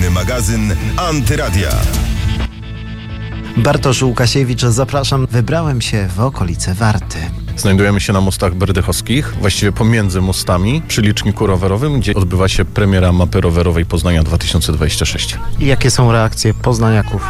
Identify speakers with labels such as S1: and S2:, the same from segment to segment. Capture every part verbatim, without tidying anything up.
S1: Poranny magazyn Antyradia.
S2: Bartosz Łukasiewicz, zapraszam. Wybrałem się w okolice Warty.
S3: Znajdujemy się na mostach berdychowskich, właściwie pomiędzy mostami, przy liczniku rowerowym, gdzie odbywa się premiera mapy rowerowej Poznania dwa tysiące dwadzieścia sześć.
S2: I jakie są reakcje poznaniaków?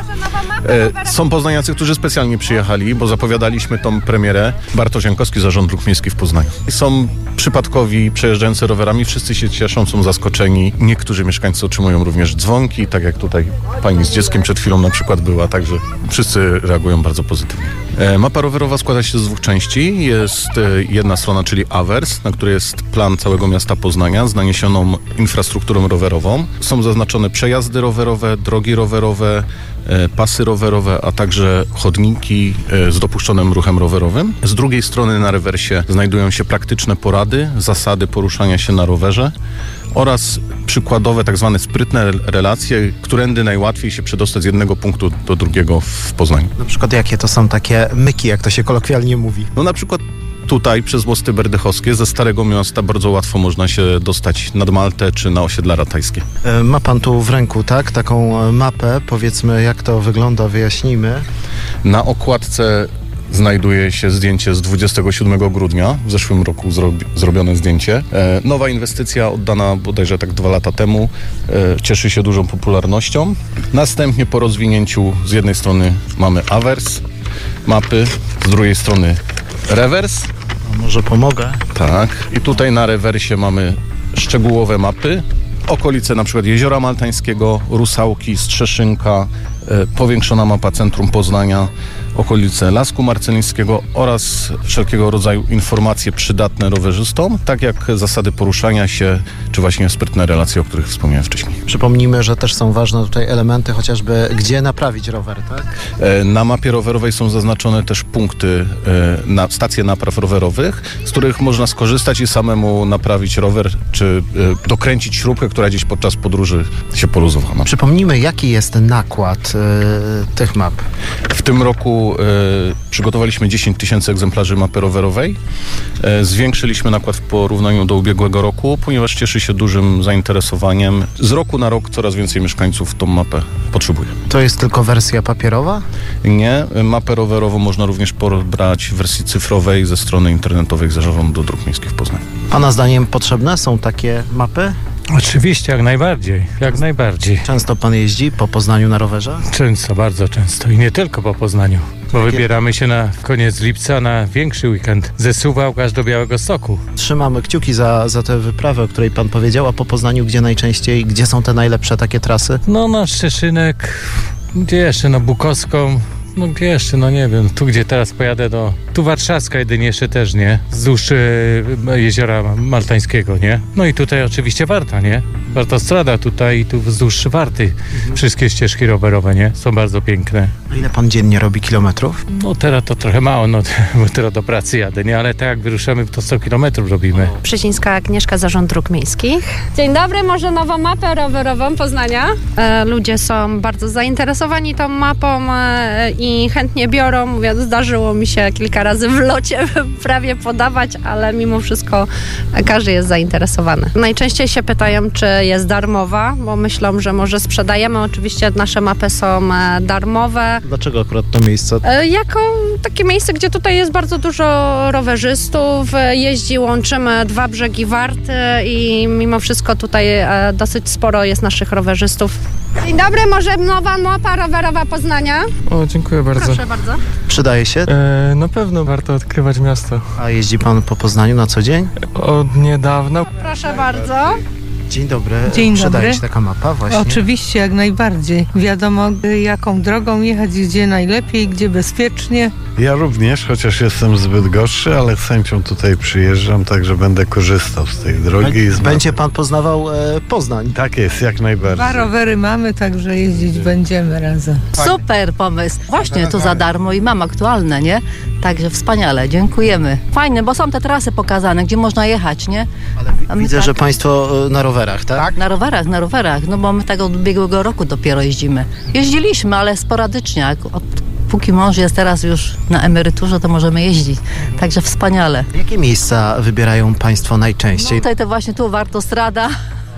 S3: E, są poznaniacy, którzy specjalnie przyjechali, bo zapowiadaliśmy tą premierę. Bartosz Jankowski, Zarząd Dróg Miejskich w Poznaniu. Są przypadkowi przejeżdżający rowerami, wszyscy się cieszą, są zaskoczeni. Niektórzy mieszkańcy otrzymują również dzwonki, tak jak tutaj pani z dzieckiem przed chwilą na przykład była, także wszyscy reagują bardzo pozytywnie. E, mapa rowerowa składa się z dwóch części. Jest e, jedna strona, czyli Awers, na której jest plan całego miasta Poznania z naniesioną infrastrukturą rowerową. Są zaznaczone przejazdy rowerowe, drogi rowerowe, e, pasy rowerowe, a także chodniki e, z dopuszczonym ruchem rowerowym. Z drugiej strony na rewersie znajdują się praktyczne porady, zasady poruszania się na rowerze oraz przykładowe tak zwane sprytne relacje, którędy najłatwiej się przedostać z jednego punktu do drugiego w Poznaniu.
S2: Na przykład jakie to są takie myki, jak to się kolokwialnie mówi?
S3: No na przykład tutaj przez mosty berdychowskie ze Starego Miasta bardzo łatwo można się dostać nad Maltę czy na osiedla ratajskie.
S2: E, ma pan tu w ręku, tak? Taką mapę, powiedzmy jak to wygląda, wyjaśnijmy.
S3: Na okładce znajduje się zdjęcie z dwudziestego siódmego grudnia, w zeszłym roku zrobi, zrobione zdjęcie. E, nowa inwestycja oddana bodajże tak dwa lata temu, e, cieszy się dużą popularnością. Następnie po rozwinięciu z jednej strony mamy awers, mapy, z drugiej strony rewers.
S2: A może pomogę?
S3: Tak. I tutaj na rewersie mamy szczegółowe mapy, okolice na przykład Jeziora Maltańskiego, Rusałki, Strzeszynka, e, powiększona mapa centrum Poznania, okolice Lasku Marcelińskiego oraz wszelkiego rodzaju informacje przydatne rowerzystom, tak jak zasady poruszania się, czy właśnie sprytne relacje, o których wspomniałem wcześniej.
S2: Przypomnijmy, że też są ważne tutaj elementy, chociażby gdzie naprawić rower, tak?
S3: Na mapie rowerowej są zaznaczone też punkty, na stacje napraw rowerowych, z których można skorzystać i samemu naprawić rower, czy dokręcić śrubkę, która gdzieś podczas podróży się poluzowała.
S2: Przypomnijmy, jaki jest nakład y, tych map.
S3: W tym roku y, przygotowaliśmy dziesięć tysięcy egzemplarzy mapy rowerowej. Y, zwiększyliśmy nakład w porównaniu do ubiegłego roku, ponieważ cieszy się dużym zainteresowaniem. Z roku na rok coraz więcej mieszkańców tą mapę potrzebuje.
S2: To jest tylko wersja papierowa?
S3: Nie. Mapę rowerową można również pobrać w wersji cyfrowej ze strony internetowej Zarządu Dróg Miejskich w Poznaniu.
S2: Pana zdaniem potrzebne są takie mapy?
S4: Oczywiście, jak najbardziej, jak najbardziej.
S2: Często pan jeździ po Poznaniu na rowerze?
S4: Często, bardzo często i nie tylko po Poznaniu, bo wybieramy się na koniec lipca na większy weekend ze Suwałk aż do Białegostoku.
S2: Trzymamy kciuki za, za tę wyprawę, o której pan powiedział, a po Poznaniu gdzie najczęściej, gdzie są te najlepsze takie trasy?
S4: No na Szczeszynek, gdzie jeszcze, no Bukowską. No gdzie jeszcze, no nie wiem, tu gdzie teraz pojadę do... Tu Warszawska jedynie jeszcze też, nie? Wzdłuż e, Jeziora Maltańskiego, nie? No i tutaj oczywiście Warta, nie? Wartostrada tutaj i tu wzdłuż Warty. Mhm. Wszystkie ścieżki rowerowe, nie? Są bardzo piękne.
S2: A ile pan dziennie robi kilometrów?
S4: No teraz to trochę mało, no bo teraz do pracy jadę, nie? Ale tak jak wyruszamy, to sto kilometrów robimy.
S5: Przysińska Agnieszka, Zarząd Dróg Miejskich. Dzień dobry, może nową mapę rowerową Poznania? E, ludzie są bardzo zainteresowani tą mapą e, i chętnie biorą. Mówię, zdarzyło mi się kilka razy w locie prawie podawać, ale mimo wszystko każdy jest zainteresowany. Najczęściej się pytają, czy jest darmowa, bo myślą, że może sprzedajemy. Oczywiście nasze mapy są e, darmowe.
S2: Dlaczego akurat to miejsce?
S5: E, jako takie miejsce, gdzie tutaj jest bardzo dużo rowerzystów, e, jeździ, łączymy dwa brzegi Warty i mimo wszystko tutaj e, dosyć sporo jest naszych rowerzystów. Dzień dobry, może nowa mapa rowerowa Poznania?
S6: O, dziękuję bardzo.
S5: Proszę bardzo.
S2: Przydaje się?
S6: E, na pewno warto odkrywać miasto.
S2: A jeździ pan po Poznaniu na co dzień?
S6: Od niedawna.
S5: Proszę bardzo.
S2: Dzień dobry.
S7: Dzień
S2: Przydaje
S7: dobry.
S2: się taka mapa właśnie?
S7: Oczywiście, jak najbardziej. Wiadomo, jaką drogą jechać, gdzie najlepiej, gdzie bezpiecznie.
S8: Ja również, chociaż jestem zbyt gorszy, ale z chęcią tutaj przyjeżdżam, także będę korzystał z tej drogi.
S2: Bę- Będzie pan poznawał e, Poznań.
S8: Tak jest, jak najbardziej.
S7: Dwa rowery mamy, także jeździć będziemy razem.
S9: Super pomysł. Właśnie tu za darmo i mam aktualne, nie? Także wspaniale, dziękujemy. Fajne, bo są te trasy pokazane, gdzie można jechać, nie?
S2: Ale
S9: A my
S2: widzę,
S9: tak-
S2: że państwo e, na rowerach, tak? Tak.
S9: Na rowerach, na rowerach, no bo my tak od ubiegłego roku dopiero jeździmy. Jeździliśmy, ale sporadycznie. Jak od, póki mąż jest teraz już na emeryturze, to możemy jeździć. Także wspaniale.
S2: Jakie miejsca wybierają państwo najczęściej?
S9: No tutaj to właśnie tu Wartostrada,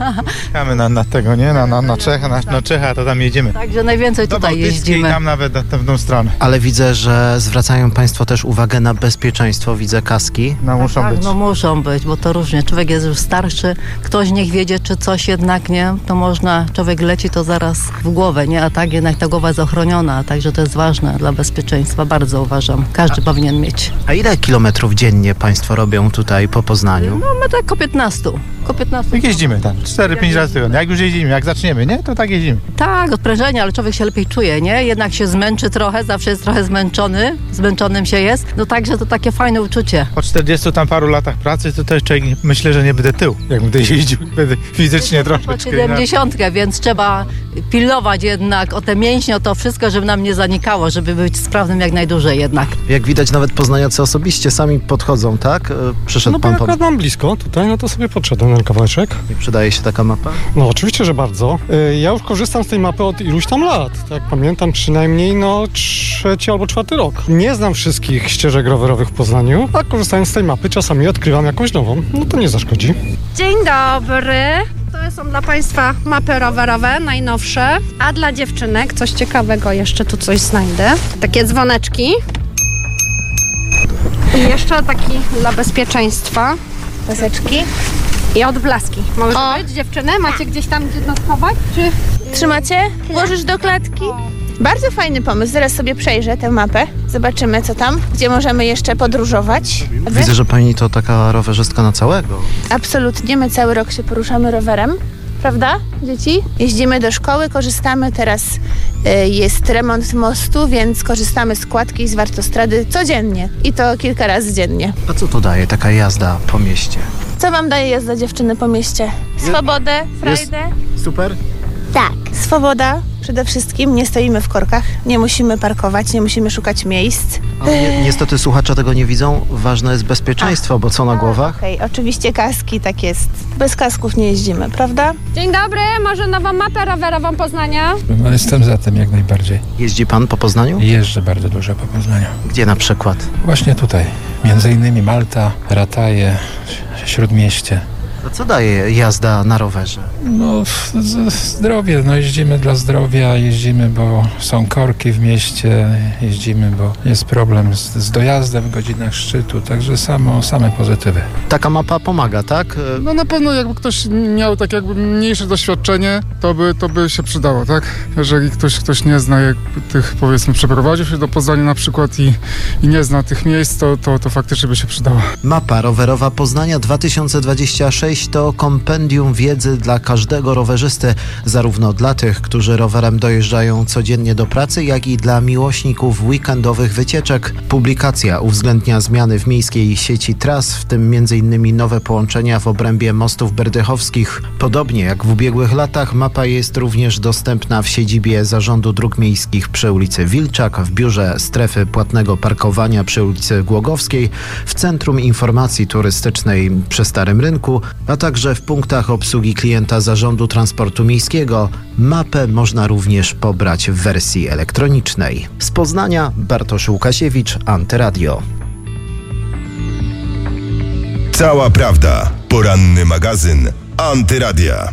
S10: Czekamy na, na tego, nie? Na, na, na Czecha, na, na Czecha, to tam jedziemy.
S9: Także najwięcej
S10: Do
S9: tutaj
S10: Bałtyckiej
S9: jeździmy.
S10: tam nawet na tę stronę.
S2: Ale widzę, że zwracają Państwo też uwagę na bezpieczeństwo. Widzę kaski.
S10: No muszą
S9: tak,
S10: być.
S9: no muszą być, bo to różnie. Człowiek jest już starszy, ktoś niech wiedzie, czy coś jednak nie, to można, człowiek leci to zaraz w głowę, nie? A tak jednak ta głowa jest ochroniona, także to jest ważne dla bezpieczeństwa, bardzo uważam. Każdy A. powinien mieć.
S2: A ile kilometrów dziennie Państwo robią tutaj po Poznaniu?
S9: No my tak ko piętnastu. Ko piętnastu.
S10: Jak jeździmy tam, cztery pięć razy w tygodniu. Jak już jeździmy, jak zaczniemy, nie? To tak jeździmy.
S9: Tak, odprężenie, ale człowiek się lepiej czuje, nie? Jednak się zmęczy trochę, zawsze jest trochę zmęczony, zmęczonym się jest. No także to takie fajne uczucie.
S10: Po czterdziestu tam paru latach pracy, to też człowiek, myślę, że nie będę tył, jak będę jeździł. Będę fizycznie troszeczkę.
S9: Po siedemdziesiątkę, więc trzeba pilnować jednak o te mięśnie, o to wszystko, żeby nam nie zanikało, żeby być sprawnym jak najdłużej jednak.
S2: Jak widać, nawet poznaniacy osobiście sami podchodzą, tak? Przyszedł
S11: no
S2: pan
S11: bo
S2: pod...
S11: akurat mam blisko tutaj, no to sobie podszedłem na kawałeczek.
S2: I przydaje się taka mapa?
S11: No oczywiście, że bardzo. Ja już korzystam z tej mapy od iluś tam lat. Tak pamiętam, przynajmniej no trzeci albo czwarty rok. Nie znam wszystkich ścieżek rowerowych w Poznaniu, a korzystając z tej mapy czasami odkrywam jakąś nową. No to nie zaszkodzi.
S5: Dzień dobry. To są dla Państwa mapy rowerowe, najnowsze. A dla dziewczynek coś ciekawego, jeszcze tu coś znajdę. Takie dzwoneczki. I jeszcze taki dla bezpieczeństwa. Paseczki. I odblaski. Może o. być dziewczyny? Macie gdzieś tam gdzie nas chować? Czy...
S12: Trzymacie? Włożysz do klatki? Bardzo fajny pomysł. Zaraz sobie przejrzę tę mapę. Zobaczymy, co tam, gdzie możemy jeszcze podróżować.
S2: Widzę, że pani to taka rowerzystka na całego.
S12: Absolutnie. My cały rok się poruszamy rowerem. Prawda, dzieci? Jeździmy do szkoły, korzystamy. Teraz y, jest remont mostu, więc korzystamy z kładki i z wartostrady codziennie. I to kilka razy dziennie.
S2: A co to daje taka jazda po mieście?
S12: Co wam daje jazda dziewczyny po mieście? Swobodę, frajdę?
S2: Super?
S12: Tak. Swoboda przede wszystkim. Nie stoimy w korkach, nie musimy parkować, nie musimy szukać miejsc.
S2: O, ni- niestety słuchacze tego nie widzą. Ważne jest bezpieczeństwo, A. bo co na głowach?
S12: Okej, okay. Oczywiście kaski, tak jest. Bez kasków nie jeździmy, prawda?
S5: Dzień dobry, może nową mapę rowerową Poznania?
S13: No, jestem za tym jak najbardziej.
S2: Jeździ pan po Poznaniu?
S13: Jeżdżę bardzo dużo po Poznaniu.
S2: Gdzie na przykład?
S13: Właśnie tutaj. Między innymi Malta, Rataje, Śródmieście.
S2: A co daje jazda na rowerze?
S13: No z- zdrowie, no jeździmy dla zdrowia, jeździmy, bo są korki w mieście, jeździmy, bo jest problem z, z dojazdem w godzinach szczytu, także samo, same pozytywy.
S2: Taka mapa pomaga, tak?
S14: No na pewno jakby ktoś miał tak jakby mniejsze doświadczenie, to by, to by się przydało, tak? Jeżeli ktoś, ktoś nie zna jakby tych, powiedzmy, przeprowadził się do Poznania na przykład i, i nie zna tych miejsc, to, to, to faktycznie by się przydało.
S2: Mapa rowerowa Poznania dwa tysiące dwadzieścia sześć to kompendium wiedzy dla każdego rowerzysty, zarówno dla tych, którzy rowerem dojeżdżają codziennie do pracy, jak i dla miłośników weekendowych wycieczek. Publikacja uwzględnia zmiany w miejskiej sieci tras, w tym między innymi nowe połączenia w obrębie mostów berdychowskich. Podobnie jak w ubiegłych latach, mapa jest również dostępna w siedzibie Zarządu Dróg Miejskich przy ulicy Wilczak, w biurze strefy płatnego parkowania przy ulicy Głogowskiej, w Centrum Informacji Turystycznej przy Starym Rynku, a także w punktach obsługi klienta Zarządu Transportu Miejskiego. Mapę można również pobrać w wersji elektronicznej. Z Poznania Bartosz Łukasiewicz, Antyradio.
S1: Cała prawda. Poranny magazyn Antyradia.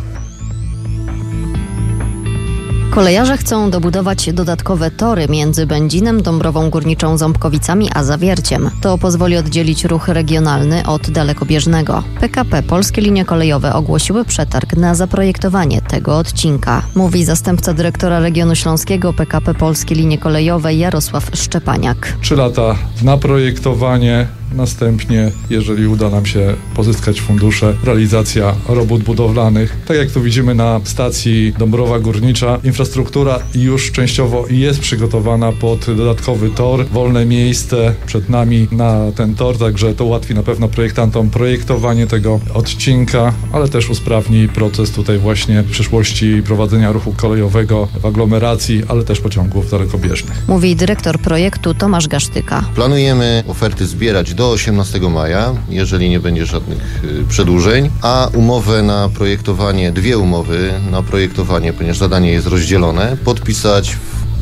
S15: Kolejarze chcą dobudować dodatkowe tory między Będzinem, Dąbrową Górniczą, Ząbkowicami a Zawierciem. To pozwoli oddzielić ruch regionalny od dalekobieżnego. P K P Polskie Linie Kolejowe ogłosiły przetarg na zaprojektowanie tego odcinka. Mówi zastępca dyrektora regionu śląskiego P K P Polskie Linie Kolejowe Jarosław Szczepaniak.
S16: Trzy lata na projektowanie. Następnie, jeżeli uda nam się pozyskać fundusze, realizacja robót budowlanych. Tak jak tu widzimy na stacji Dąbrowa Górnicza, infrastruktura już częściowo jest przygotowana pod dodatkowy tor. Wolne miejsce przed nami na ten tor, także to ułatwi na pewno projektantom projektowanie tego odcinka, ale też usprawni proces tutaj właśnie w przyszłości prowadzenia ruchu kolejowego w aglomeracji, ale też pociągów dalekobieżnych.
S15: Mówi dyrektor projektu Tomasz Gasztyka.
S17: Planujemy oferty zbierać do osiemnastego maja, jeżeli nie będzie żadnych y, przedłużeń, a umowę na projektowanie, dwie umowy na projektowanie, ponieważ zadanie jest rozdzielone, podpisać w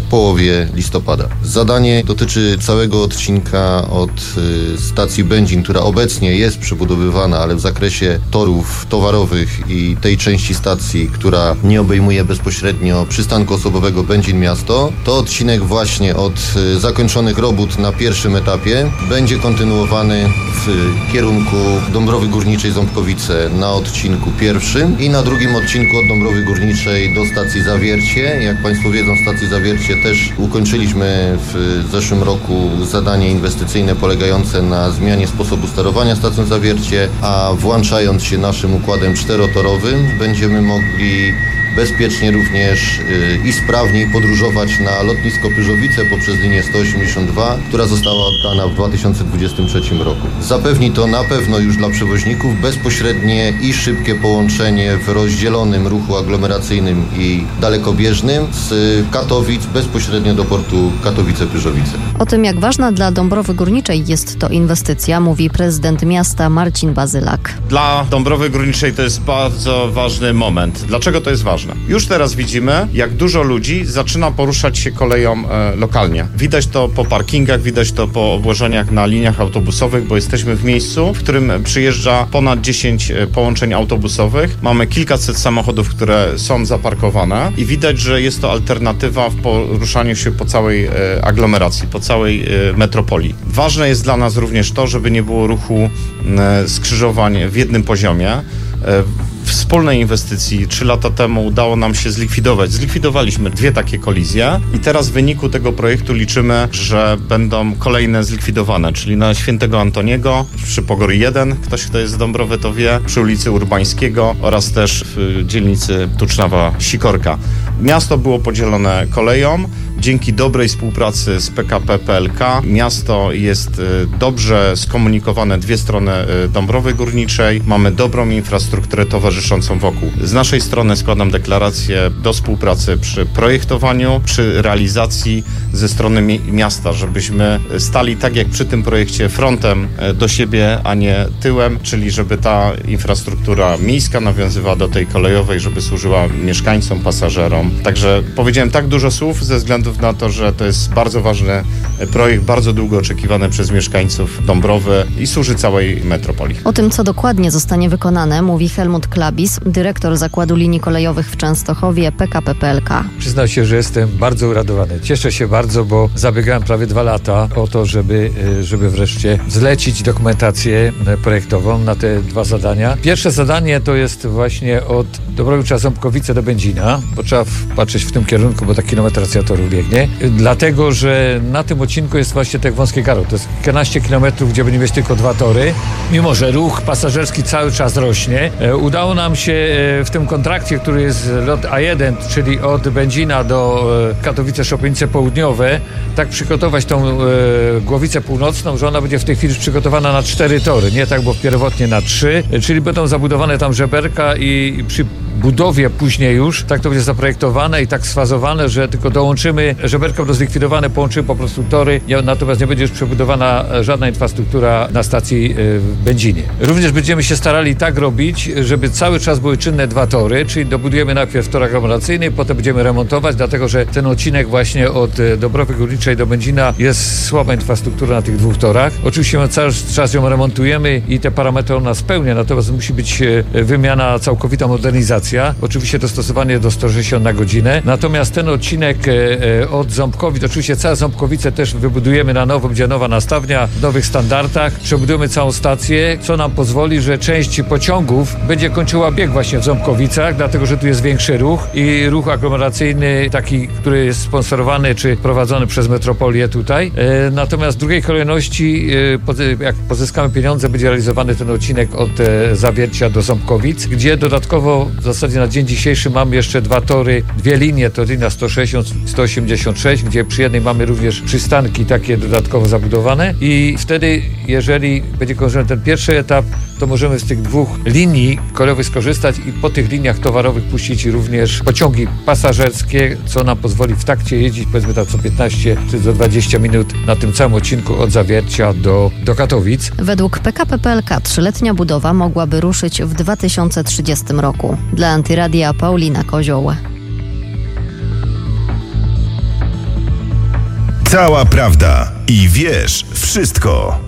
S17: połowie listopada. Zadanie dotyczy całego odcinka od y, stacji Będzin, która obecnie jest przebudowywana, ale w zakresie torów towarowych i tej części stacji, która nie obejmuje bezpośrednio przystanku osobowego Będzin Miasto. To odcinek właśnie od y, zakończonych robót na pierwszym etapie będzie kontynuowany w kierunku Dąbrowy Górniczej Ząbkowice na odcinku pierwszym i na drugim odcinku od Dąbrowy Górniczej do stacji Zawiercie. Jak Państwo wiedzą, w stacji Zawiercie też ukończyliśmy w zeszłym roku zadanie inwestycyjne polegające na zmianie sposobu sterowania stacją Zawiercie, a włączając się naszym układem czterotorowym będziemy mogli bezpiecznie również yy, i sprawniej podróżować na lotnisko Pyrzowice poprzez linię sto osiemdziesiąt dwa, która została oddana w dwa tysiące dwudziestym trzecim roku. Zapewni to na pewno już dla przewoźników bezpośrednie i szybkie połączenie w rozdzielonym ruchu aglomeracyjnym i dalekobieżnym z Katowic bezpośrednio do portu Katowice-Pyrzowice.
S15: O tym, jak ważna dla Dąbrowy Górniczej jest to inwestycja, mówi prezydent miasta Marcin Bazylak.
S18: Dla Dąbrowy Górniczej to jest bardzo ważny moment. Dlaczego to jest ważne? Już teraz widzimy, jak dużo ludzi zaczyna poruszać się koleją e, lokalnie. Widać to po parkingach, widać to po obłożeniach na liniach autobusowych, bo jesteśmy w miejscu, w którym przyjeżdża ponad dziesięć połączeń autobusowych. Mamy kilkaset samochodów, które są zaparkowane i widać, że jest to alternatywa w poruszaniu się po całej e, aglomeracji, po całej e, metropolii. Ważne jest dla nas również to, żeby nie było ruchu e, skrzyżowań w jednym poziomie. E, Wspólnej inwestycji trzy lata temu udało nam się zlikwidować. Zlikwidowaliśmy dwie takie kolizje i teraz w wyniku tego projektu liczymy, że będą kolejne zlikwidowane, czyli na Świętego Antoniego, przy Pogory jeden, ktoś kto jest z Dąbrowy to wie, przy ulicy Urbańskiego oraz też w dzielnicy Tucznawa-Sikorka. Miasto było podzielone koleją. Dzięki dobrej współpracy z P K P P L K miasto jest dobrze skomunikowane, dwie strony Dąbrowy Górniczej. Mamy dobrą infrastrukturę towarzyszącą wokół. Z naszej strony składam deklarację do współpracy przy projektowaniu, przy realizacji ze strony mi- miasta, żebyśmy stali tak jak przy tym projekcie frontem do siebie, a nie tyłem, czyli żeby ta infrastruktura miejska nawiązywała do tej kolejowej, żeby służyła mieszkańcom, pasażerom. Także powiedziałem tak dużo słów ze względu na to, że to jest bardzo ważny projekt, bardzo długo oczekiwany przez mieszkańców Dąbrowy i służy całej metropolii.
S15: O tym, co dokładnie zostanie wykonane, mówi Helmut Klabis, dyrektor Zakładu Linii Kolejowych w Częstochowie P K P P L K.
S19: Przyznam się, że jestem bardzo uradowany. Cieszę się bardzo, bo zabiegałem prawie dwa lata o to, żeby, żeby wreszcie zlecić dokumentację projektową na te dwa zadania. Pierwsze zadanie to jest właśnie od Dobrowicza-Ząbkowice do Będzina, bo trzeba patrzeć w tym kierunku, bo ta kilometracja toru biegnie. Dlatego, że na tym odcinku jest właśnie tak wąskie garo. To jest kilkanaście kilometrów, gdzie będziemy mieć tylko dwa tory. Mimo że ruch pasażerski cały czas rośnie, udało nam się w tym kontrakcie, który jest lot A jeden, czyli od Będzina do Katowice-Szopienice Południowe, tak przygotować tą e, głowicę północną, że ona będzie w tej chwili przygotowana na cztery tory. Nie tak, bo pierwotnie na trzy, czyli będą zabudowane tam żeberka i, i przy budowie później już, tak to będzie zaprojektowane i tak sfazowane, że tylko dołączymy, żeberka będą zlikwidowane, połączymy po prostu tory, natomiast nie będzie już przebudowana żadna infrastruktura na stacji w Będzinie. Również będziemy się starali tak robić, żeby cały czas były czynne dwa tory, czyli dobudujemy najpierw tor aglomeracyjny, potem będziemy remontować, dlatego że ten odcinek właśnie od Dąbrowy Górniczej do Będzina jest słaba infrastruktura na tych dwóch torach. Oczywiście my cały czas ją remontujemy i te parametry ona spełnia, natomiast musi być wymiana, całkowita modernizacja. Oczywiście dostosowanie do sto sześćdziesiąt na godzinę. Natomiast ten odcinek e, od Ząbkowic, oczywiście całe Ząbkowice też wybudujemy na nowo, będzie nowa nastawnia, w nowych standardach. Przebudujemy całą stację, co nam pozwoli, że część pociągów będzie kończyła bieg właśnie w Ząbkowicach, dlatego że tu jest większy ruch i ruch aglomeracyjny taki, który jest sponsorowany czy prowadzony przez metropolię tutaj. E, natomiast w drugiej kolejności, e, jak pozyskamy pieniądze, będzie realizowany ten odcinek od e, Zawiercia do Ząbkowic, gdzie dodatkowo w zasadzie na dzień dzisiejszy mamy jeszcze dwa tory, dwie linie, to linia sto sześćdziesiąt, sto osiemdziesiąt sześć, gdzie przy jednej mamy również przystanki takie dodatkowo zabudowane i wtedy, jeżeli będzie kończony ten pierwszy etap, to możemy z tych dwóch linii kolejowych skorzystać i po tych liniach towarowych puścić również pociągi pasażerskie, co nam pozwoli w takcie jeździć powiedzmy tam co piętnaście czy do dwadzieścia minut na tym całym odcinku od Zawiercia do, do Katowic.
S15: Według P K P P L K trzyletnia budowa mogłaby ruszyć w dwa tysiące trzydziestym roku. Dla Antyradia Paulina Kozioł.
S1: Cała prawda i wiesz wszystko.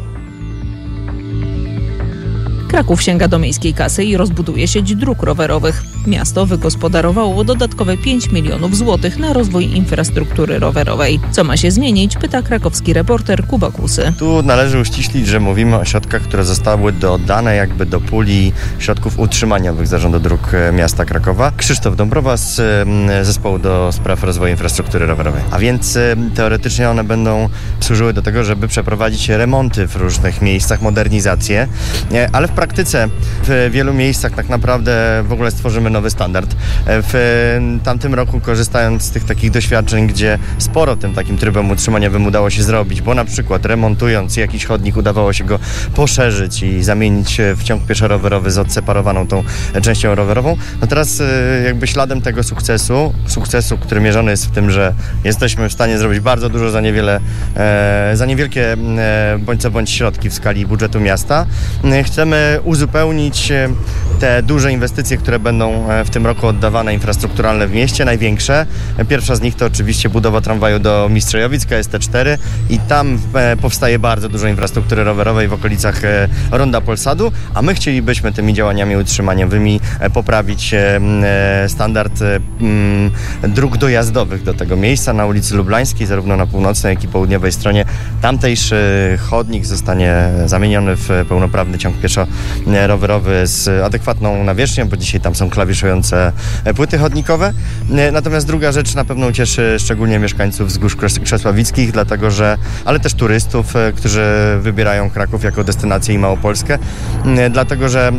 S20: Kraków sięga do miejskiej kasy i rozbuduje sieć dróg rowerowych. Miasto wygospodarowało dodatkowe pięć milionów złotych na rozwój infrastruktury rowerowej. Co ma się zmienić? Pyta krakowski reporter Kuba Kusy.
S21: Tu należy uściślić, że mówimy o środkach, które zostały dodane jakby do puli środków utrzymaniowych Zarządu Dróg Miasta Krakowa. Krzysztof Dąbrowa z Zespołu do Spraw Rozwoju Infrastruktury Rowerowej. A więc teoretycznie one będą służyły do tego, żeby przeprowadzić remonty w różnych miejscach, modernizacje, ale w praktyce w wielu miejscach tak naprawdę w ogóle stworzymy nowy standard. W tamtym roku, korzystając z tych takich doświadczeń, gdzie sporo tym takim trybem utrzymaniowym udało się zrobić, bo na przykład remontując jakiś chodnik udawało się go poszerzyć i zamienić w ciąg pieszo-rowerowy z odseparowaną tą częścią rowerową, no teraz jakby śladem tego sukcesu, sukcesu, który mierzony jest w tym, że jesteśmy w stanie zrobić bardzo dużo za niewiele, za niewielkie bądź co bądź środki w skali budżetu miasta, chcemy uzupełnić te duże inwestycje, które będą w tym roku oddawane, infrastrukturalne w mieście, największe. Pierwsza z nich to oczywiście budowa tramwaju do Mistrzejowic, K S T cztery i tam powstaje bardzo dużo infrastruktury rowerowej w okolicach Ronda Polsadu, a my chcielibyśmy tymi działaniami utrzymaniowymi poprawić standard dróg dojazdowych do tego miejsca na ulicy Lublańskiej, zarówno na północnej, jak i południowej stronie. Tamtejszy chodnik zostanie zamieniony w pełnoprawny ciąg pieszo-rowerowy z adekwatną nawierzchnią, bo dzisiaj tam są klawiszujące płyty chodnikowe. Natomiast druga rzecz na pewno ucieszy szczególnie mieszkańców wzgórz krzesławickich, dlatego że, ale też turystów, którzy wybierają Kraków jako destynację i Małopolskę, dlatego że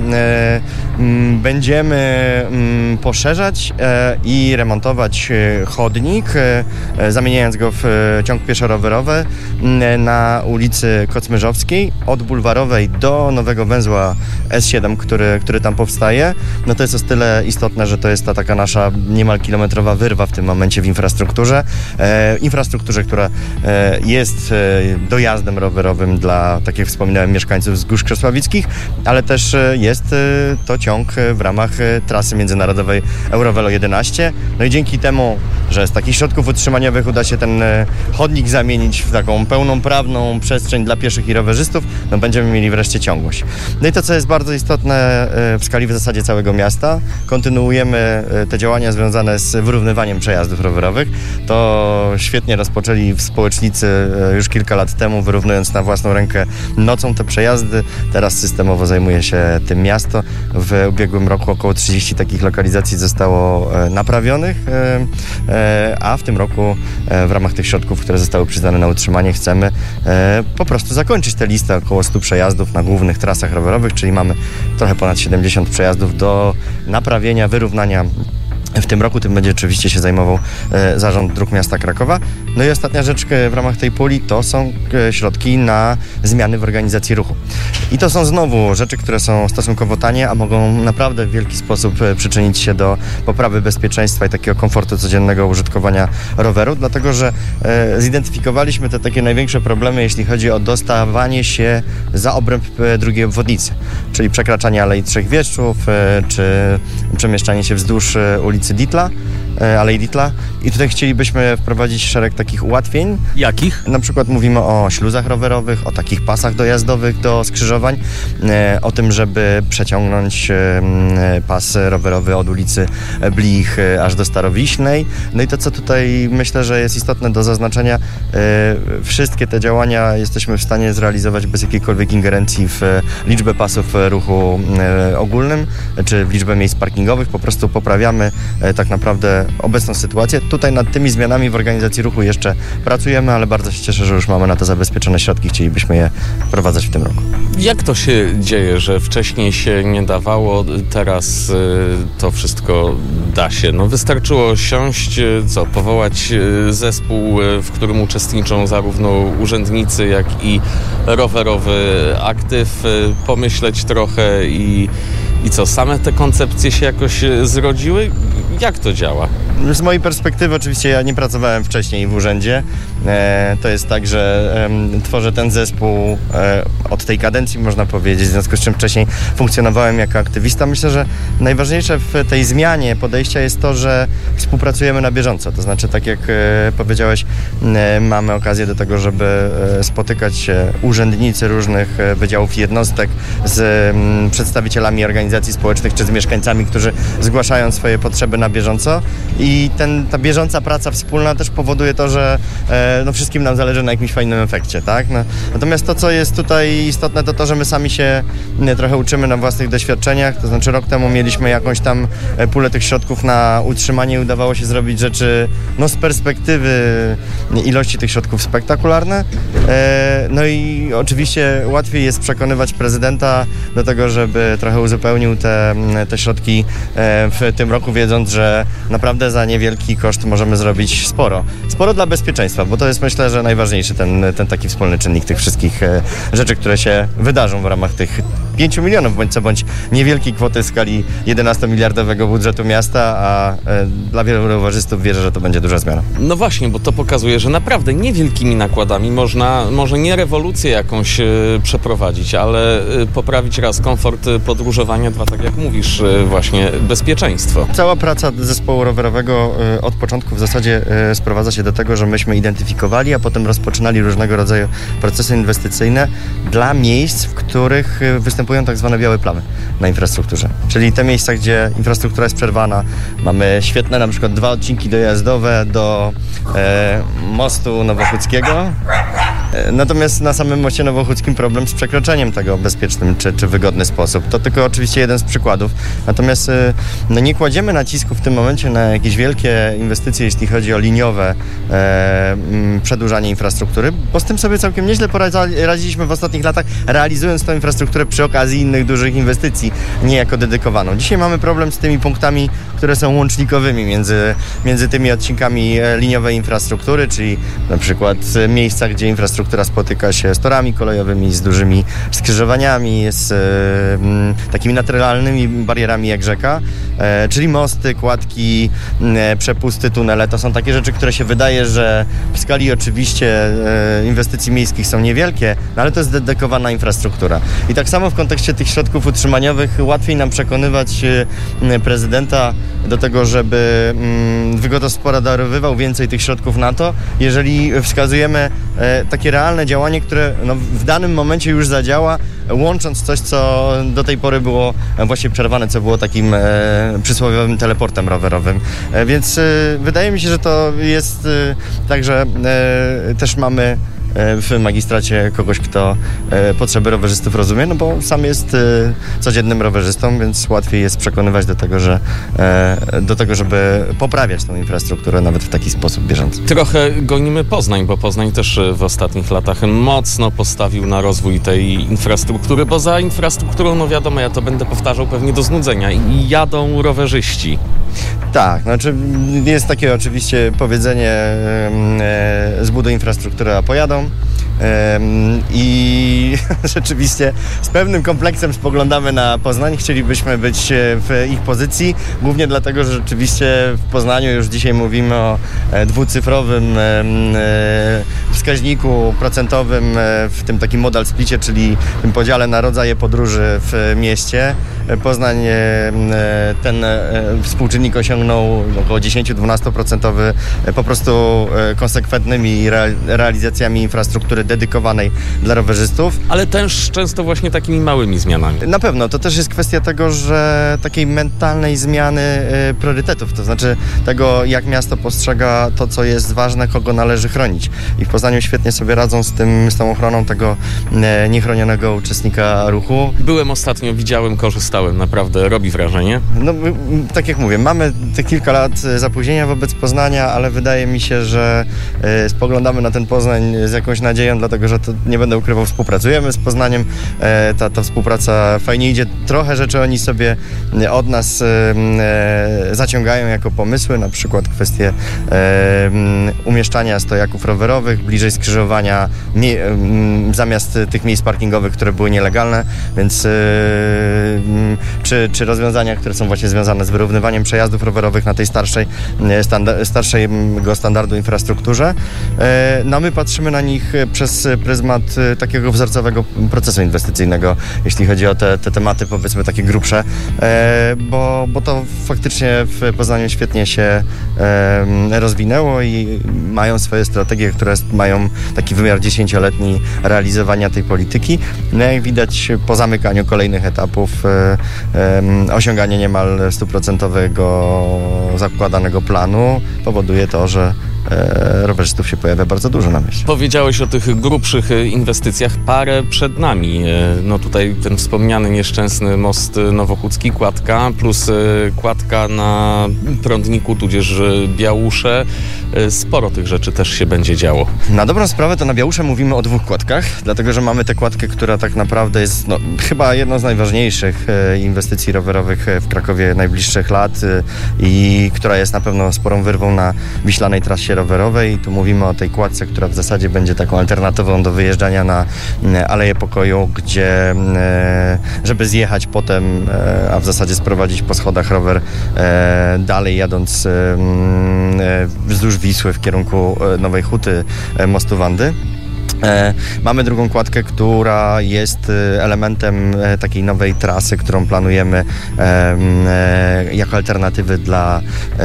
S21: będziemy poszerzać i remontować chodnik, zamieniając go w ciąg pieszo-rowerowy na ulicy Kocmyrzowskiej od Bulwarowej do nowego węzła S siedem, który, który tam powstaje. No to jest o tyle istotne, że to jest ta taka nasza niemal kilometrowa wyrwa w tym momencie w infrastrukturze. E, infrastrukturze, która e, jest e, dojazdem rowerowym dla, tak jak wspominałem, mieszkańców wzgórz krzesławickich, ale też e, jest e, to ciąg e, w ramach e, trasy międzynarodowej Eurovelo jedenaście. No i dzięki temu, że z takich środków utrzymaniowych uda się ten e, chodnik zamienić w taką pełną prawną przestrzeń dla pieszych i rowerzystów, no będziemy mieli wreszcie ciągłość. No i to, co jest bardzo istotne e, w skali w zasadzie całego miasta, kontynuujemy e, te działania związane z wyrównywaniem przejazdów rowerowych. To świetnie rozpoczęli społecznicy e, już kilka lat temu, wyrównując na własną rękę nocą te przejazdy. Teraz systemowo zajmuje się tym miasto. W ubiegłym roku około trzydzieści takich lokalizacji zostało e, naprawionych, e, e, a w tym roku e, w ramach tych środków, które zostały przyznane na utrzymanie, chcemy e, po prostu zakończyć tę listę około stu przejazdów na głównych trasach rowerowych, czyli mamy trochę ponad siedemdziesiąt przejazdów do naprawienia, wyrównania. W tym roku tym będzie oczywiście się zajmował e, Zarząd Dróg Miasta Krakowa. No i ostatnia rzecz e, w ramach tej puli to są e, środki na zmiany w organizacji ruchu. I to są znowu rzeczy, które są stosunkowo tanie, a mogą naprawdę w wielki sposób e, przyczynić się do poprawy bezpieczeństwa i takiego komfortu codziennego użytkowania roweru, dlatego że e, zidentyfikowaliśmy te takie największe problemy, jeśli chodzi o dostawanie się za obręb e, drugiej obwodnicy, czyli przekraczanie Alei Trzech Wieszczów, e, czy przemieszczanie się wzdłuż e, ulicy Ditla, Alei Ditla, i tutaj chcielibyśmy wprowadzić szereg takich ułatwień.
S22: Jakich?
S21: Na przykład mówimy o śluzach rowerowych, o takich pasach dojazdowych do skrzyżowań, o tym, żeby przeciągnąć pas rowerowy od ulicy Blich aż do Starowiśnej. No i to, co tutaj myślę, że jest istotne do zaznaczenia, wszystkie te działania jesteśmy w stanie zrealizować bez jakiejkolwiek ingerencji w liczbę pasów ruchu ogólnym, czy w liczbę miejsc parkingowych. Po prostu poprawiamy tak naprawdę obecną sytuację. Tutaj nad tymi zmianami w organizacji ruchu jeszcze pracujemy, ale bardzo się cieszę, że już mamy na to zabezpieczone środki. Chcielibyśmy je wprowadzać w tym roku.
S22: Jak to się dzieje, że wcześniej się nie dawało, teraz y, to wszystko da się? No wystarczyło siąść, y, co, powołać y, zespół, y, w którym uczestniczą zarówno urzędnicy, jak i rowerowy aktyw, y, pomyśleć trochę i, i co, same te koncepcje się jakoś zrodziły? Jak to działa?
S21: Z mojej perspektywy oczywiście ja nie pracowałem wcześniej w urzędzie. E, to jest tak, że e, tworzę ten zespół e, od tej kadencji, można powiedzieć, w związku z czym wcześniej funkcjonowałem jako aktywista. Myślę, że najważniejsze w tej zmianie podejścia jest to, że współpracujemy na bieżąco. To znaczy, tak jak e, powiedziałeś, e, mamy okazję do tego, żeby e, spotykać się urzędnicy różnych e, wydziałów i jednostek z m, przedstawicielami organizacji społecznych czy z mieszkańcami, którzy zgłaszają swoje potrzeby na bieżąco. I ten, ta bieżąca praca wspólna też powoduje to, że e, no wszystkim nam zależy na jakimś fajnym efekcie, tak? No, natomiast to, co jest tutaj istotne, to to, że my sami się nie, trochę uczymy na własnych doświadczeniach, to znaczy rok temu mieliśmy jakąś tam pulę tych środków na utrzymanie i udawało się zrobić rzeczy, no z perspektywy ilości tych środków spektakularne. E, no i oczywiście łatwiej jest przekonywać prezydenta do tego, żeby trochę uzupełnił te, te środki e, w tym roku, wiedząc, że naprawdę za niewielki koszt możemy zrobić sporo. Sporo dla bezpieczeństwa, bo to jest, myślę, że najważniejszy ten, ten taki wspólny czynnik tych wszystkich e, rzeczy, które się wydarzą w ramach tych pięciu milionów, bądź co bądź niewielkiej kwoty w skali jedenastomiliardowego budżetu miasta, a e, dla wielu rowerzystów wierzę, że to będzie duża zmiana.
S22: No właśnie, bo to pokazuje, że naprawdę niewielkimi nakładami można, może nie rewolucję jakąś e, przeprowadzić, ale e, poprawić raz komfort podróżowania, dwa, tak jak mówisz, e, właśnie bezpieczeństwo.
S21: Cała praca zespołu rowerowego e, od początku w zasadzie e, sprowadza się do tego, że myśmy identyfikowali, a potem rozpoczynali różnego rodzaju procesy inwestycyjne dla miejsc, w których e, występują tak zwane białe plamy na infrastrukturze. Czyli te miejsca, gdzie infrastruktura jest przerwana. Mamy świetne na przykład dwa odcinki dojazdowe do e, mostu Nowochódzkiego. E, natomiast na samym moście Nowochódzkim problem z przekroczeniem tego w bezpieczny czy, czy wygodny sposób. To tylko oczywiście jeden z przykładów. Natomiast e, no nie kładziemy nacisku w tym momencie na jakieś wielkie inwestycje, jeśli chodzi o liniowe e, m, przedłużanie infrastruktury, bo z tym sobie całkiem nieźle poradziliśmy w ostatnich latach, realizując tą infrastrukturę przy okazji innych dużych inwestycji, nie jako dedykowaną. Dzisiaj mamy problem z tymi punktami, które są łącznikowymi między, między tymi odcinkami liniowej infrastruktury, czyli na przykład miejsca, gdzie infrastruktura spotyka się z torami kolejowymi, z dużymi skrzyżowaniami, z e, takimi naturalnymi barierami jak rzeka, e, czyli mosty, kładki, e, przepusty, tunele. To są takie rzeczy, które się wydaje, że w skali oczywiście e, inwestycji miejskich są niewielkie, no ale to jest dedykowana infrastruktura. I tak samo w kontekście tych środków utrzymaniowych łatwiej nam przekonywać e, prezydenta do tego, żeby mm, wygospodarowywał więcej tych środków na to, jeżeli wskazujemy e, takie realne działanie, które no, w danym momencie już zadziała, łącząc coś, co do tej pory było właśnie przerwane, co było takim e, przysłowiowym teleportem rowerowym. E, więc e, wydaje mi się, że to jest e, tak, że e, też mamy w magistracie kogoś, kto e, potrzeby rowerzystów rozumie, no bo sam jest e, codziennym rowerzystą, więc łatwiej jest przekonywać do tego, że e, do tego, żeby poprawiać tą infrastrukturę nawet w taki sposób bieżący.
S22: Trochę gonimy Poznań, bo Poznań też w ostatnich latach mocno postawił na rozwój tej infrastruktury, bo za infrastrukturą, no wiadomo, ja to będę powtarzał pewnie do znudzenia, i jadą rowerzyści.
S21: Tak, znaczy jest takie oczywiście powiedzenie e, zbuduj infrastrukturę, a pojadą. I rzeczywiście z pewnym kompleksem spoglądamy na Poznań. Chcielibyśmy być w ich pozycji, głównie dlatego, że rzeczywiście w Poznaniu już dzisiaj mówimy o dwucyfrowym wskaźniku procentowym w tym takim modal splicie, czyli tym podziale na rodzaje podróży w mieście. Poznań ten współczynnik osiągnął około dziesięć do dwunastu procent po prostu konsekwentnymi realizacjami infrastruktury dedykowanej dla rowerzystów.
S22: Ale też często właśnie takimi małymi zmianami.
S21: Na pewno, to też jest kwestia tego, że takiej mentalnej zmiany y, priorytetów, to znaczy tego, jak miasto postrzega to, co jest ważne, kogo należy chronić. I w Poznaniu świetnie sobie radzą z tym, z tą ochroną tego y, niechronionego uczestnika ruchu.
S22: Byłem ostatnio, widziałem, korzystałem, naprawdę robi wrażenie.
S21: No, y, tak jak mówię, mamy te kilka lat zapóźnienia wobec Poznania, ale wydaje mi się, że y, spoglądamy na ten Poznań z jakąś nadzieją, dlatego że to nie będę ukrywał, współpracujemy z Poznaniem. E, ta, ta współpraca fajnie idzie. Trochę rzeczy oni sobie od nas e, zaciągają jako pomysły, na przykład kwestie e, umieszczania stojaków rowerowych bliżej skrzyżowania mie, e, zamiast tych miejsc parkingowych, które były nielegalne, więc e, czy, czy rozwiązania, które są właśnie związane z wyrównywaniem przejazdów rowerowych na tej starszej, standa, starszego standardu infrastrukturze. No my patrzymy na nich przez pryzmat takiego wzorcowego procesu inwestycyjnego, jeśli chodzi o te, te tematy, powiedzmy, takie grubsze, bo, bo to faktycznie w Poznaniu świetnie się rozwinęło i mają swoje strategie, które mają taki wymiar dziesięcioletni realizowania tej polityki. No jak widać, po zamykaniu kolejnych etapów osiąganie niemal stuprocentowego zakładanego planu powoduje to, że rowerzystów się pojawia bardzo dużo na mieście.
S22: Powiedziałeś o tych grubszych inwestycjach, parę przed nami. No tutaj ten wspomniany nieszczęsny most Nowochódzki, Kładka, plus Kładka na Prądniku, tudzież Białusze. Sporo tych rzeczy też się będzie działo.
S21: Na dobrą sprawę to na Białusze mówimy o dwóch kładkach, dlatego że mamy tę kładkę, która tak naprawdę jest no, chyba jedną z najważniejszych inwestycji rowerowych w Krakowie najbliższych lat i która jest na pewno sporą wyrwą na wiślanej trasie rowerowej. Tu mówimy o tej kładce, która w zasadzie będzie taką alternatywą do wyjeżdżania na Aleję Pokoju, gdzie żeby zjechać potem, a w zasadzie sprowadzić po schodach rower dalej, jadąc wzdłuż Wisły w kierunku Nowej Huty, mostu Wandy. E, mamy drugą kładkę, która jest elementem e, takiej nowej trasy, którą planujemy e, e, jako alternatywy dla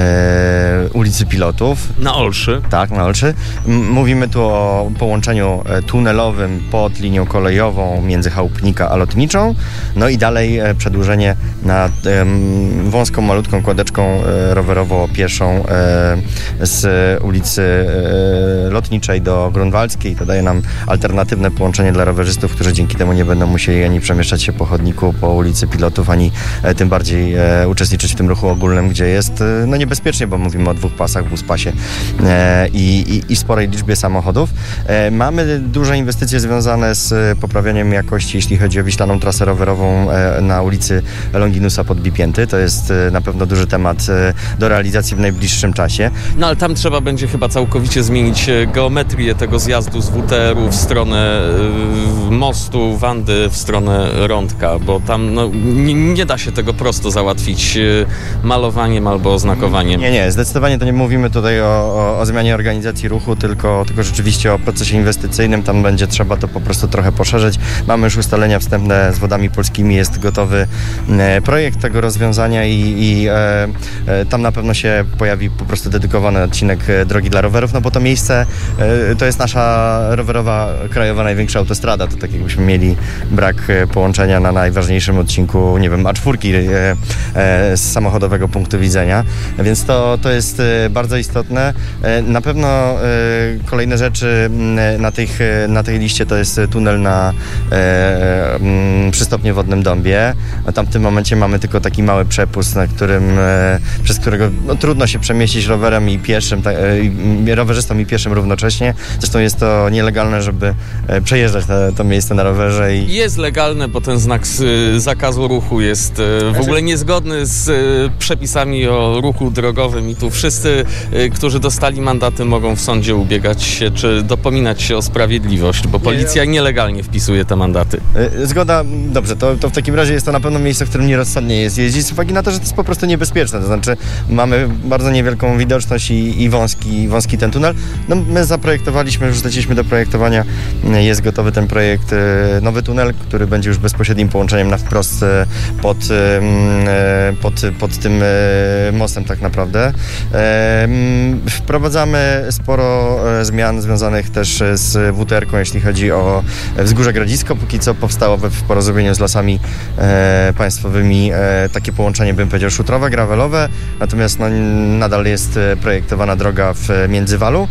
S21: e, ulicy Pilotów.
S22: Na Olszy.
S21: Tak, na Olszy. M- mówimy tu o połączeniu tunelowym pod linią kolejową między Chałupnika a Lotniczą. No i dalej e, przedłużenie nad e, wąską, malutką kładeczką e, rowerowo-pieszą e, z ulicy e, Lotniczej do Grunwaldzkiej. To daje nam alternatywne połączenie dla rowerzystów, którzy dzięki temu nie będą musieli ani przemieszczać się po chodniku, po ulicy Pilotów, ani e, tym bardziej e, uczestniczyć w tym ruchu ogólnym, gdzie jest e, no niebezpiecznie, bo mówimy o dwóch pasach, buspasie e, i, i, i sporej liczbie samochodów. E, mamy duże inwestycje związane z poprawianiem jakości, jeśli chodzi o wiślaną trasę rowerową e, na ulicy Longinusa pod Bipięty. To jest e, na pewno duży temat e, do realizacji w najbliższym czasie.
S22: No ale tam trzeba będzie chyba całkowicie zmienić geometrię tego zjazdu z W T R-u w stronę y, mostu Wandy, w stronę Rądka, bo tam no, nie, nie da się tego prosto załatwić y, malowaniem albo oznakowaniem.
S21: Nie, nie, zdecydowanie to nie mówimy tutaj o, o, o zmianie organizacji ruchu, tylko, tylko rzeczywiście o procesie inwestycyjnym. Tam będzie trzeba to po prostu trochę poszerzyć. Mamy już ustalenia wstępne z Wodami Polskimi, jest gotowy e, projekt tego rozwiązania i, i e, e, tam na pewno się pojawi po prostu dedykowany odcinek e, drogi dla rowerów, no bo to miejsce e, to jest nasza rowerowa krajowa największa autostrada, to tak jakbyśmy mieli brak połączenia na najważniejszym odcinku, nie wiem, A cztery e, e, z samochodowego punktu widzenia, więc to, to jest bardzo istotne. E, na pewno e, kolejne rzeczy na, tych, na tej liście to jest tunel na e, m, przystopnie wodnym Dąbie. Tam w tym momencie mamy tylko taki mały przepust, na którym, e, przez którego no, trudno się przemieścić rowerem i pieszym, ta, e, rowerzystą i pieszym równocześnie. Zresztą jest to nielegalne, żeby przejeżdżać na to miejsce na rowerze. I...
S22: Jest legalne, bo ten znak z zakazu ruchu jest w ogóle niezgodny z przepisami o ruchu drogowym i tu wszyscy, którzy dostali mandaty, mogą w sądzie ubiegać się, czy dopominać się o sprawiedliwość, bo policja nielegalnie wpisuje te mandaty.
S21: Zgoda, dobrze, to, to w takim razie jest to na pewno miejsce, w którym nierozsądnie jest jeździć, z uwagi na to, że to jest po prostu niebezpieczne, to znaczy mamy bardzo niewielką widoczność i, i wąski, wąski ten tunel. No, my zaprojektowaliśmy, już zleciliśmy do projektowania, jest gotowy ten projekt, nowy tunel, który będzie już bezpośrednim połączeniem na wprost pod, pod, pod tym mostem tak naprawdę. Wprowadzamy sporo zmian związanych też z W T R-ką, jeśli chodzi o Wzgórze Grodzisko. Póki co powstało w porozumieniu z Lasami Państwowymi takie połączenie, bym powiedział, szutrowe, gravelowe, natomiast no, nadal jest projektowana droga w Międzywalu.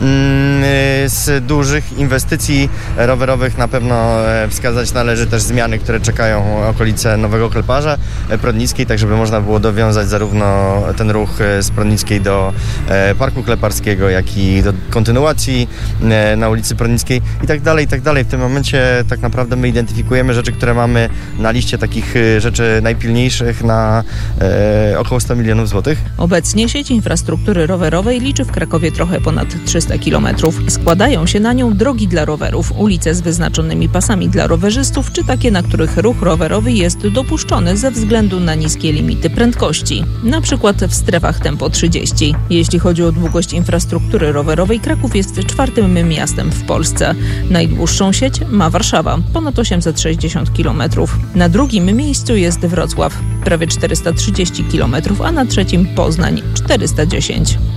S21: Z dużych inwestycji rowerowych na pewno wskazać należy też zmiany, które czekają okolice Nowego Kleparza Prądnickiej, tak żeby można było dowiązać zarówno ten ruch z Prądnickiej do Parku Kleparskiego, jak i do kontynuacji na ulicy Prądnickiej i tak dalej, i tak dalej. W tym momencie tak naprawdę my identyfikujemy rzeczy, które mamy na liście takich rzeczy najpilniejszych na e, około sto milionów złotych.
S20: Obecnie sieć infrastruktury rowerowej liczy w Krakowie trochę ponad trzysta kilometrów. Składają się na nią drogi drogi dla rowerów, ulice z wyznaczonymi pasami dla rowerzystów, czy takie, na których ruch rowerowy jest dopuszczony ze względu na niskie limity prędkości, na przykład w strefach tempo trzydzieści. Jeśli chodzi o długość infrastruktury rowerowej, Kraków jest czwartym miastem w Polsce. Najdłuższą sieć ma Warszawa, ponad osiemset sześćdziesiąt kilometrów. Na drugim miejscu jest Wrocław, prawie czterysta trzydzieści kilometrów, a na trzecim Poznań, czterysta dziesięć.